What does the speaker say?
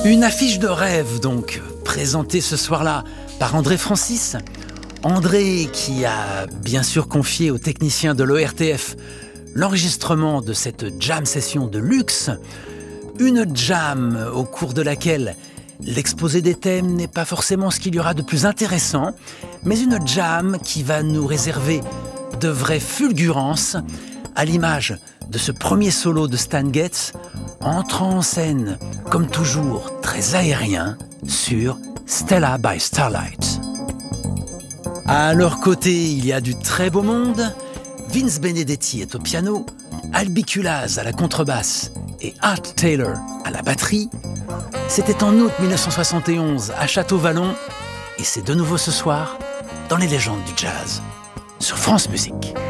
Une affiche de rêve donc, présentée ce soir-là par André Francis. André qui a bien sûr confié aux techniciens de l'ORTF l'enregistrement de cette jam session de luxe. Une jam au cours de laquelle l'exposé des thèmes n'est pas forcément ce qu'il y aura de plus intéressant, mais une jam qui va nous réserver de vraies fulgurances, à l'image de ce premier solo de Stan Getz, entrant en scène, comme toujours, très aérien, sur Stella by Starlight. À leur côté, il y a du très beau monde. Vince Benedetti est au piano, Albi Kulaz à la contrebasse et Art Taylor à la batterie. C'était en août 1971 à Château-Vallon et c'est de nouveau ce soir dans les légendes du jazz sur France Musique.